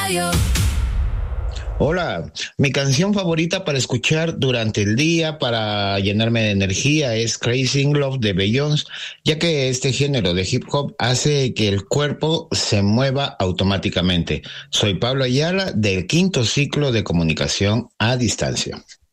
Radio. Hola, mi canción favorita para escuchar durante el día para llenarme de energía es Crazy in Love de Beyoncé, ya que este género de hip hop hace que el cuerpo se mueva automáticamente. Soy Pablo Ayala del quinto ciclo de comunicación a distancia.